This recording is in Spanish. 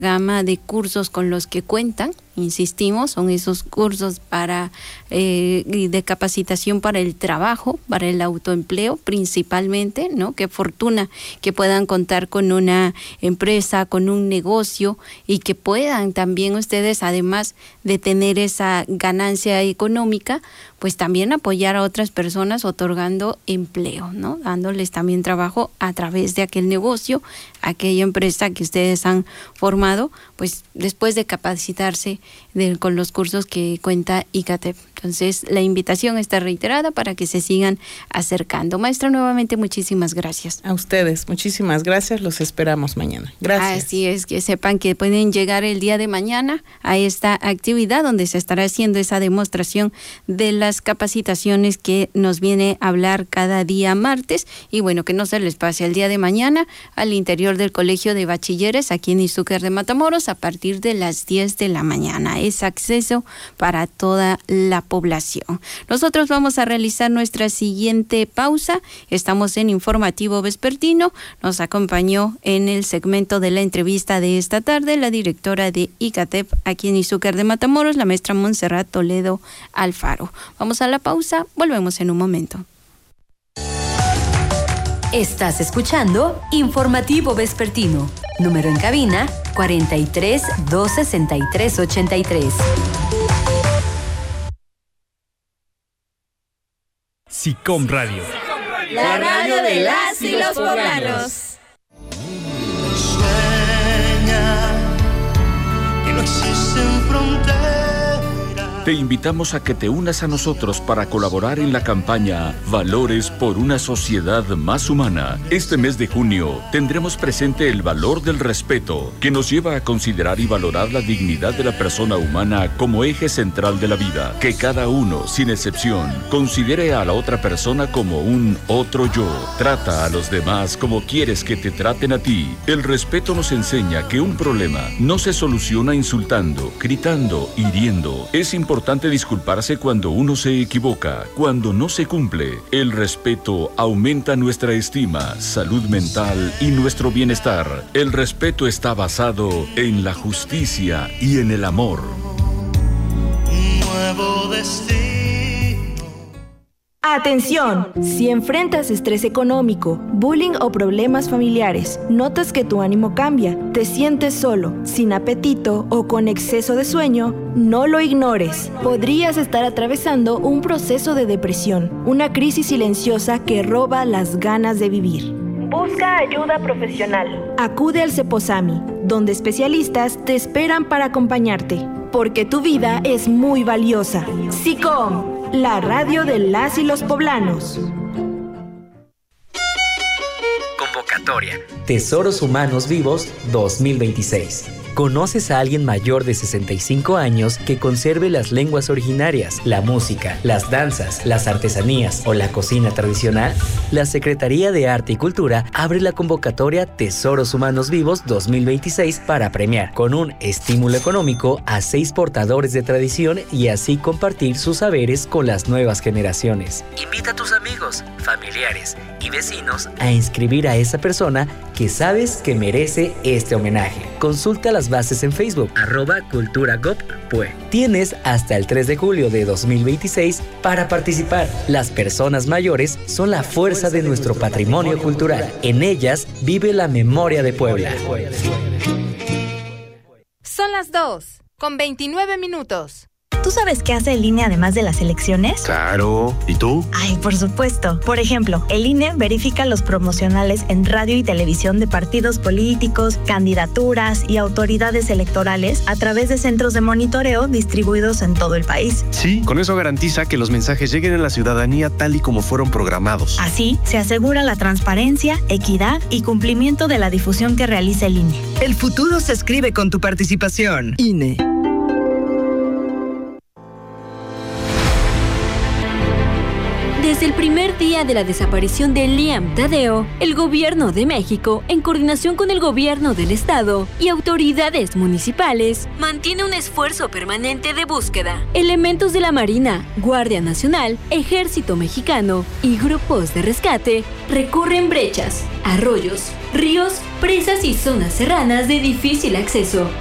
gama de cursos con los que cuentan, insistimos, son esos cursos para de capacitación para el trabajo, para el autoempleo principalmente, ¿no? Qué fortuna que puedan contar con una empresa, con un negocio y que puedan también ustedes, además de tener esa ganancia económica, pues también apoyar a otras personas otorgando empleo, ¿no? Dándoles también trabajo a través de aquel negocio, aquella empresa que ustedes han formado, pues después de capacitarse con los cursos que cuenta ICATEP. Entonces, la invitación está reiterada para que se sigan acercando. Maestra, nuevamente muchísimas gracias. A ustedes, muchísimas gracias. Los esperamos mañana. Gracias. Así es, que sepan que pueden llegar el día de mañana a esta actividad donde se estará haciendo esa demostración de las capacitaciones que nos viene a hablar cada día martes. Y bueno, que no se les pase el día de mañana al interior del Colegio de Bachilleres aquí en Izúcar de Matamoros a partir de las 10 de la mañana. Es acceso para toda la población. Nosotros vamos a realizar nuestra siguiente pausa. Estamos en Informativo Vespertino. Nos acompañó en el segmento de la entrevista de esta tarde la directora de ICATEP aquí en Izúcar de Matamoros, la maestra Montserrat Toledo Alfaro. Vamos a la pausa, volvemos en un momento. Estás escuchando Informativo Vespertino. Número en cabina 43 263 83. SICOM Radio. La radio de las y los poblanos. Sueña que no existen fronteras. Te invitamos a que te unas a nosotros para colaborar en la campaña Valores por una sociedad más humana. Este mes de junio tendremos presente el valor del respeto, que nos lleva a considerar y valorar la dignidad de la persona humana como eje central de la vida. Que cada uno, sin excepción, considere a la otra persona como un otro yo. Trata a los demás como quieres que te traten a ti. El respeto nos enseña que un problema no se soluciona insultando, gritando, hiriendo. Es importante disculparse cuando uno se equivoca, cuando no se cumple. El respeto aumenta nuestra estima, salud mental y nuestro bienestar. El respeto está basado en la justicia y en el amor. Un nuevo destino. Atención, si enfrentas estrés económico, bullying o problemas familiares, notas que tu ánimo cambia, te sientes solo, sin apetito o con exceso de sueño, no lo ignores. Podrías estar atravesando un proceso de depresión, una crisis silenciosa que roba las ganas de vivir. Busca ayuda profesional. Acude al Ceposami, donde especialistas te esperan para acompañarte, porque tu vida es muy valiosa. SICOM, la radio de las y los poblanos. Convocatoria. Tesoros Humanos Vivos 2026. ¿Conoces a alguien mayor de 65 años que conserve las lenguas originarias, la música, las danzas, las artesanías o la cocina tradicional? La Secretaría de Arte y Cultura abre la convocatoria Tesoros Humanos Vivos 2026 para premiar con un estímulo económico a 6 portadores de tradición y así compartir sus saberes con las nuevas generaciones. Invita a tus amigos, familiares y vecinos a inscribir a esa persona que sabes que merece este homenaje. Consulta las bases en Facebook, @culturagop.pue. Tienes hasta el 3 de julio de 2026 para participar. Las personas mayores son la fuerza de nuestro patrimonio cultural. En ellas vive la memoria de Puebla. Son las 2:29. ¿Tú sabes qué hace el INE además de las elecciones? Claro. ¿Y tú? Ay, por supuesto. Por ejemplo, el INE verifica los promocionales en radio y televisión de partidos políticos, candidaturas y autoridades electorales a través de centros de monitoreo distribuidos en todo el país. Sí, con eso garantiza que los mensajes lleguen a la ciudadanía tal y como fueron programados. Así, se asegura la transparencia, equidad y cumplimiento de la difusión que realiza el INE. El futuro se escribe con tu participación. INE. Desde el primer día de la desaparición de Liam Tadeo, el Gobierno de México, en coordinación con el Gobierno del Estado y autoridades municipales, mantiene un esfuerzo permanente de búsqueda. Elementos de la Marina, Guardia Nacional, Ejército Mexicano y grupos de rescate recorren brechas, arroyos, ríos presas y zonas serranas de difícil acceso.